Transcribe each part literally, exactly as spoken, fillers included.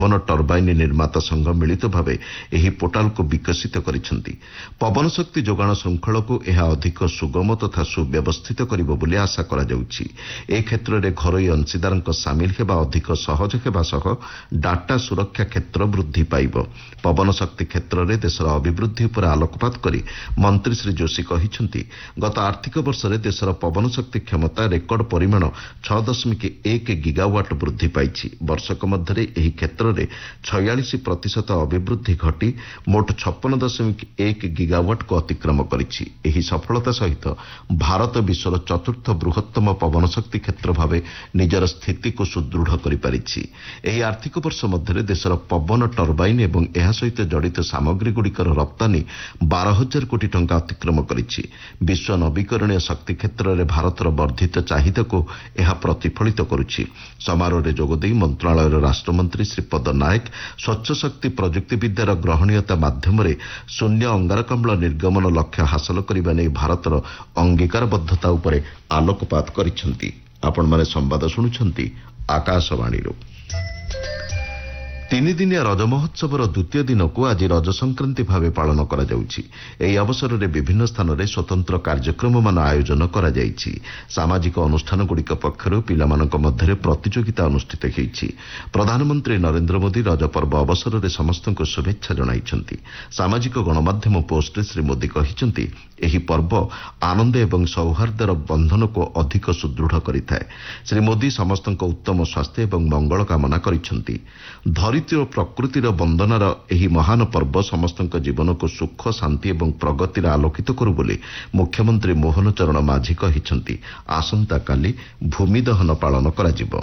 ପବନ turbine ନିର୍ମାତା ସଂଘ ମିଳିତ ଭାବେ ଏହି ପୋର୍ଟାଲକୁ ବିକଶିତ କରିଛନ୍ତି। ପବନ ଶକ୍ତି ଯୋଗାଣ ଶୃଙ୍ଖଳକୁ ଏହା ଅଧିକ ସୁଗମ ତଥା ସୁବ୍ୟବସ୍ଥିତ କରିବ ବୋଲି ଆଶା କରାଯାଉଛି। ଏ କ୍ଷେତ୍ରରେ ଘରୋଇ ଅଂଶୀଦାରଙ୍କ ସାମିଲ ହେବା ଅଧିକ ସହଜ ହେବା ସହ ଡାଟା ସୁରକ୍ଷା କ୍ଷେତ୍ର ବୃଦ୍ଧି ପାଇବ। ପବନ ଶକ୍ତି କ୍ଷେତ୍ରରେ ଦେଶର ଅଭିବୃଦ୍ଧି ଉପରେ ଆଲୋକପାତ କରି ମନ୍ତ୍ରୀ ଶ୍ରୀ ଯୋଶୀ କହିଛନ୍ତି, ଗତ ଆର୍ଥିକ ବର୍ଷରେ ଦେଶର ପବନ ଶକ୍ତି କ୍ଷମତା ରେକର୍ଡ ପରିମାଣ ଛଅ ଦଶମିକ ଏକ ଗିଗାୱାଟ ବୃଦ୍ଧି ପାଇଛି। ବର୍ଷକ ମଧ୍ୟରେ ଏହି କ୍ଷେତ୍ରରେ ଛୟାଳିଶ ପ୍ରତିଶତ ଅଭିବୃଦ୍ଧି ଘଟି ମୋଟ ଛପନ ଦଶମିକ ଏକ ଗିଗାୱାଟକୁ ଅତିକ୍ରମ କରିଛି। ଏହି ସଫଳତା ସହିତ ଭାରତ ବିଶ୍ୱର ଚତୁର୍ଥ ବୃହତ୍ତମ ପବନ ଶକ୍ତି କ୍ଷେତ୍ର ଭାବେ ନିଜର ସ୍ଥିତିକୁ ସୁଦୃଢ଼ କରିପାରିଛି। ଏହି ଆର୍ଥିକ ବର୍ଷ ମଧ୍ୟରେ ଦେଶର ପବନ ଟର୍ବାଇନ୍ ଏବଂ ଏହା ସହିତ ଜଡ଼ିତ ସାମଗ୍ରୀଗୁଡ଼ିକର ରପ୍ତାନୀ ବାର ହଜାର କୋଟି ଟଙ୍କା ଅତିକ୍ରମ କରିଛି। ବିଶ୍ୱ ନବୀକରଣୀୟ ଶକ୍ତି କ୍ଷେତ୍ରରେ ଭାରତର ବର୍ଦ୍ଧିତ ଚାହିଦାକୁ ଏହା ପ୍ରତିଫଳିତ କରୁଛି। ସମାରୋହରେ ଯୋଗଦେଇ ମନ୍ତ୍ରଣାଳୟର ରାଷ୍ଟ୍ରମନ୍ତ୍ରୀ ଶ୍ରୀପଦ ନାୟକ ସ୍ୱଚ୍ଛ ଶକ୍ତି ପ୍ରଯୁକ୍ତିବିଦ୍ୟାର ଗ୍ରହଣୀୟତା ମାଧ୍ୟମରେ ଶୂନ୍ୟ ଅଙ୍ଗାରକାମ୍ଳ ନିର୍ଗମନ ଲକ୍ଷ୍ୟ ହାସଲ କରିବା ନେଇ ଭାରତର ଅଙ୍ଗୀକାରବଦ୍ଧତା ଉପରେ ଆଲୋକପାତ କରିଛନ୍ତି। ଆପଣମାନେ ସମ୍ବାଦ ଶୁଣୁଛନ୍ତି ଆକାଶବାଣୀରୁ। ତିନିଦିନିଆ ରଜ ମହୋତ୍ସବର ଦ୍ୱିତୀୟ ଦିନକୁ ଆଜି ରଜ ସଂକ୍ରାନ୍ତି ଭାବେ ପାଳନ କରାଯାଉଛି। ଏହି ଅବସରରେ ବିଭିନ୍ନ ସ୍ଥାନରେ ସ୍ୱତନ୍ତ୍ର କାର୍ଯ୍ୟକ୍ରମମାନ ଆୟୋଜନ କରାଯାଇଛି। ସାମାଜିକ ଅନୁଷ୍ଠାନଗୁଡ଼ିକ ପକ୍ଷରୁ ପିଲାମାନଙ୍କ ମଧ୍ୟରେ ପ୍ରତିଯୋଗିତା ଅନୁଷ୍ଠିତ ହୋଇଛି। ପ୍ରଧାନମନ୍ତ୍ରୀ ନରେନ୍ଦ୍ର ମୋଦି ରଜ ପର୍ବ ଅବସରରେ ସମସ୍ତଙ୍କୁ ଶୁଭେଚ୍ଛା ଜଣାଇଛନ୍ତି। ସାମାଜିକ ଗଣମାଧ୍ୟମ ପୋଷ୍ଟରେ ଶ୍ରୀ ମୋଦି କହିଛନ୍ତି, ଏହି ପର୍ବ ଆନନ୍ଦ ଏବଂ ସୌହାର୍ଦ୍ଦ୍ୟର ବନ୍ଧନକୁ ଅଧିକ ସୁଦୃଢ଼ କରିଥାଏ। ଶ୍ରୀ ମୋଦି ସମସ୍ତଙ୍କ ଉତ୍ତମ ସ୍ୱାସ୍ଥ୍ୟ ଏବଂ ମଙ୍ଗଳ କାମନା କରିଛନ୍ତି। ଧରିତ୍ରୀ ଓ ପ୍ରକୃତିର ବନ୍ଦନାର ଏହି ମହାନ ପର୍ବ ସମସ୍ତଙ୍କ ଜୀବନକୁ ସୁଖ, ଶାନ୍ତି ଏବଂ ପ୍ରଗତିରେ ଆଲୋକିତ କରୁ ବୋଲି ମୁଖ୍ୟମନ୍ତ୍ରୀ ମୋହନ ଚରଣ ମାଝୀ କହିଛନ୍ତି। ଆସନ୍ତାକାଲି ଭୂମି ଦହନ ପାଳନ କରାଯିବ।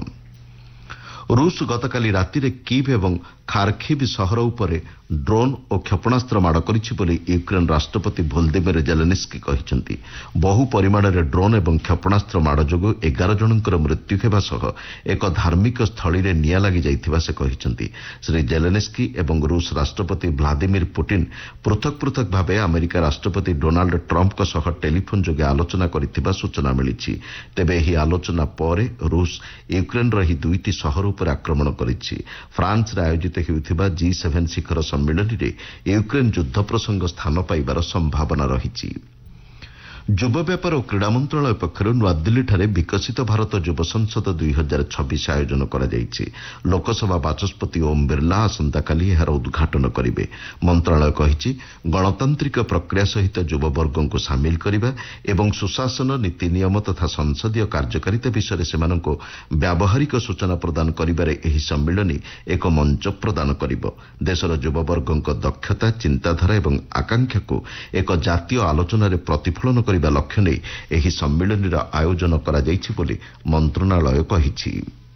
ରୁଷ ଗତକାଲି ରାତିରେ କିଭ୍ ଏବଂ ଖାର୍କିଭ୍ ସହର ଉପରେ ଡ୍ରୋନ୍ ଓ କ୍ଷେପଣାସ୍ତ୍ର ମାଡ଼ କରିଛି ବୋଲି ୟୁକ୍ରେନ୍ ରାଷ୍ଟ୍ରପତି ଭୋଲଦିମିର୍ ଜେଲେନ୍ସ୍କି କହିଛନ୍ତି। ବହୁ ପରିମାଣରେ ଡ୍ରୋନ୍ ଏବଂ କ୍ଷେପଣାସ୍ତ୍ର ମାଡ଼ ଯୋଗୁଁ ଏଗାର ଜଣଙ୍କର ମୃତ୍ୟୁ ହେବା ସହ ଏକ ଧାର୍ମିକ ସ୍ଥଳୀରେ ନିଆଁ ଲାଗିଯାଇଥିବା ସେ କହିଛନ୍ତି। ଶ୍ରୀ ଜେଲେନ୍ସ୍କି ଏବଂ ରୁଷ ରାଷ୍ଟ୍ରପତି ଭ୍ଲାଦିମିର୍ ପୁଟିନ୍ ପୃଥକ ପୃଥକ ଭାବେ ଆମେରିକା ରାଷ୍ଟ୍ରପତି ଡୋନାଲ୍ଡ ଟ୍ରମ୍ପଙ୍କ ସହ ଟେଲିଫୋନ୍ ଯୋଗେ ଆଲୋଚନା କରିଥିବା ସୂଚନା ମିଳିଛି। ତେବେ ଏହି ଆଲୋଚନା ପରେ ରୁଷ ୟୁକ୍ରେନ୍ର ଏହି ଦୁଇଟି ସହର ଉପରେ ଆକ୍ରମଣ କରିଛି। ଫ୍ରାନ୍ସରେ ଆୟୋଜିତ ହେଉଥିବା ଜି ସେଭେନ୍ ଶିଖର ସମ୍ମିଳନୀରେ ୟୁକ୍ରେନ୍ ଯୁଦ୍ଧ ପ୍ରସଙ୍ଗ ସ୍ଥାନ ପାଇବାର ସମ୍ଭାବନା ରହିଛି। ଯୁବ ବ୍ୟାପାର ଓ କ୍ରୀଡ଼ା ମନ୍ତ୍ରଣାଳୟ ପକ୍ଷରୁ ନୂଆଦିଲ୍ଲୀଠାରେ ବିକଶିତ ଭାରତ ଯୁବ ସଂସଦ ଦୁଇ ହଜାର ଛବିଶ ଆୟୋଜନ କରାଯାଇଛି। ଲୋକସଭା ବାଚସ୍ପତି ଓମ୍ ବିର୍ଲା ଆସନ୍ତାକାଲି ଏହାର ଉଦ୍ଘାଟନ କରିବେ। ମନ୍ତ୍ରଣାଳୟ କହିଛି, ଗଣତାନ୍ତ୍ରିକ ପ୍ରକ୍ରିୟା ସହିତ ଯୁବବର୍ଗଙ୍କୁ ସାମିଲ କରିବା ଏବଂ ସୁଶାସନ, ନୀତି ନିୟମ ତଥା ସଂସଦୀୟ କାର୍ଯ୍ୟକାରିତା ବିଷୟରେ ସେମାନଙ୍କୁ ବ୍ୟାବହାରିକ ସୂଚନା ପ୍ରଦାନ କରିବାରେ ଏହି ସମ୍ମିଳନୀ ଏକ ମଞ୍ଚ ପ୍ରଦାନ କରିବ। ଦେଶର ଯୁବବର୍ଗଙ୍କ ଦକ୍ଷତା, ଚିନ୍ତାଧାରା ଏବଂ ଆକାଂକ୍ଷାକୁ ଏକ ଜାତୀୟ ଆଲୋଚନାରେ ପ୍ରତିଫଳନ କରିବା ଲକ୍ଷ୍ୟ ନେଇ ଏହି ସମ୍ମିଳନୀର ଆୟୋଜନ କରାଯାଇଛି ବୋଲି ମନ୍ତ୍ରଣାଳୟ କହିଛି।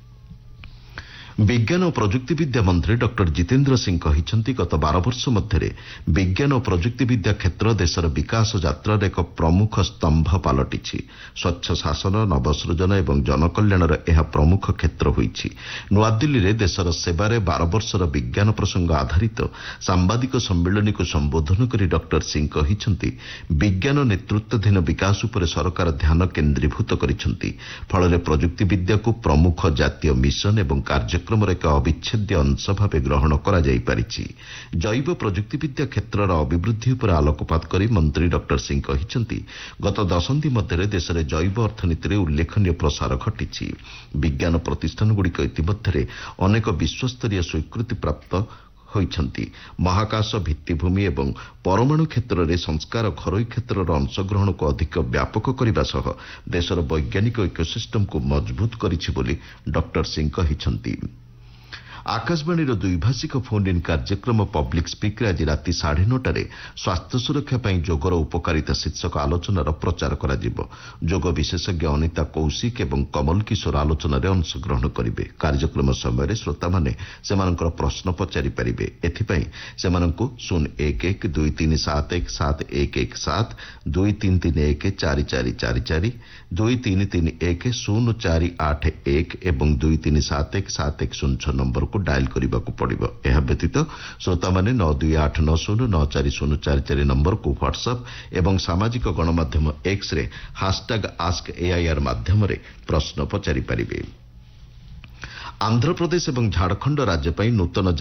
ବିଜ୍ଞାନ ଓ ପ୍ରଯୁକ୍ତିବିଦ୍ୟା ମନ୍ତ୍ରୀ ଡକ୍ଟର ଜିତେନ୍ଦ୍ର ସିଂ କହିଛନ୍ତି, ଗତ ବାର ବର୍ଷ ମଧ୍ୟରେ ବିଜ୍ଞାନ ଓ ପ୍ରଯୁକ୍ତିବିଦ୍ୟା କ୍ଷେତ୍ର ଦେଶର ବିକାଶ ଯାତ୍ରାର ଏକ ପ୍ରମୁଖ ସ୍ତମ୍ଭ ପାଲଟିଛି। ସ୍ୱଚ୍ଛ ଶାସନ, ନବସୃଜନ ଏବଂ ଜନକଲ୍ୟାଣର ଏହା ପ୍ରମୁଖ କ୍ଷେତ୍ର ହୋଇଛି। ନୂଆଦିଲ୍ଲୀରେ ଦେଶର ସେବାରେ ବାର ବର୍ଷର ବିଜ୍ଞାନ ପ୍ରସଙ୍ଗ ଆଧାରିତ ସାମ୍ବାଦିକ ସମ୍ମିଳନୀକୁ ସମ୍ବୋଧନ କରି ଡକ୍ଟର ସିଂ କହିଛନ୍ତି, ବିଜ୍ଞାନ ନେତୃତ୍ୱାଧୀନ ବିକାଶ ଉପରେ ସରକାର ଧ୍ୟାନ କେନ୍ଦ୍ରୀଭୂତ କରିଛନ୍ତି। ଫଳରେ ପ୍ରଯୁକ୍ତିବିଦ୍ୟାକୁ ପ୍ରମୁଖ ଜାତୀୟ ମିଶନ ଏବଂ କାର୍ଯ୍ୟ କାର୍ଯ୍ୟକ୍ରମର ଏକ ଅବିଚ୍ଛେଦ୍ୟ ଅଂଶ ଭାବେ ଗ୍ରହଣ କରାଯାଇପାରିଛି। ଜୈବ ପ୍ରଯୁକ୍ତିବିଦ୍ୟା କ୍ଷେତ୍ରର ଅଭିବୃଦ୍ଧି ଉପରେ ଆଲୋକପାତ କରି ମନ୍ତ୍ରୀ ଡକ୍ଟର ସିଂ କହିଛନ୍ତି, ଗତ ଦଶନ୍ଧି ମଧ୍ୟରେ ଦେଶରେ ଜୈବ ଅର୍ଥନୀତିରେ ଉଲ୍ଲେଖନୀୟ ପ୍ରସାର ଘଟିଛି। ବିଜ୍ଞାନ ପ୍ରତିଷ୍ଠାନଗୁଡ଼ିକ ଇତିମଧ୍ୟରେ ଅନେକ ବିଶ୍ୱସ୍ତରୀୟ ସ୍ୱୀକୃତିପ୍ରାପ୍ତ ହୋଇଛନ୍ତି। ମହାକାଶ, ଭିତ୍ତିଭୂମି ଏବଂ ପରମାଣୁ କ୍ଷେତ୍ରରେ ସଂସ୍କାର ଘରୋଇ କ୍ଷେତ୍ରର ଅଂଶଗ୍ରହଣକୁ ଅଧିକ ବ୍ୟାପକ କରିବା ସହ ଦେଶର ବୈଜ୍ଞାନିକ ଇକୋସିଷ୍ଟମକୁ ମଜବୁତ କରିଛି ବୋଲି ଡକ୍ଟର ସିଂ କହିଛନ୍ତି। ଆକାଶବାଣୀର ଦ୍ୱିଭାଷିକ ଫୋନ୍ ଇନ୍ କାର୍ଯ୍ୟକ୍ରମ ପବ୍ଲିକ୍ ସ୍ପିକ୍ରେ ଆଜି ରାତି ସାଢ଼େ ନଅଟାରେ ସ୍ୱାସ୍ଥ୍ୟ ସୁରକ୍ଷା ପାଇଁ ଯୋଗର ଉପକାରିତା ଶୀର୍ଷକ ଆଲୋଚନାର ପ୍ରଚାର କରାଯିବ। ଯୋଗ ବିଶେଷଜ୍ଞ ଅନିତା କୌଶିକ ଏବଂ କମଲ କିଶୋର ଆଲୋଚନାରେ ଅଂଶଗ୍ରହଣ କରିବେ। କାର୍ଯ୍ୟକ୍ରମ ସମୟରେ ଶ୍ରୋତାମାନେ ସେମାନଙ୍କର ପ୍ରଶ୍ନ ପଚାରିପାରିବେ। ଏଥିପାଇଁ ସେମାନଙ୍କୁ ଶୂନ ଏକ ଏକ ଦୁଇ ତିନି ସାତ ଏକ ସାତ ଏକ ଏକ ସାତ, ଦୁଇ ତିନି ତିନି ଏକ ଚାରି ଚାରି ଚାରି ଚାରି, ଦୁଇ ତିନି ତିନି ଏକ ଶୂନ ଚାରି ଆଠ ଏକ ଏବଂ ଦୁଇ ତିନି ସାତ ଏକ ସାତ ଏକ ଶୂନ ଛଅ ନମ୍ବର ଡାଏଲ କରିବାକୁ ପଡ଼ିବ। ଏହା ବ୍ୟତୀତ ଶ୍ରୋତାମାନେ ନଅ ଦୁଇ ଆଠ ନଅ ଶୂନ ନଅ ଚାରି ଶୂନ ଚାରି ଚାରି ନମ୍ବରକୁ ହ୍ୱାଟ୍ସଆପ୍ ଏବଂ ସାମାଜିକ ଗଣମାଧ୍ୟମ ଏକ୍ସରେ ହାସଟ୍ୟାଗ ଆସ୍କ ଏଆଇଆର୍ ମାଧ୍ୟମରେ ପ୍ରଶ୍ନ ପଚାରିପାରିବେ। ଆନ୍ଧ୍ରପ୍ରଦେଶ ଏବଂ ଝାଡ଼ଖଣ୍ଡ ରାଜ୍ୟ ପାଇଁ ନୂତନ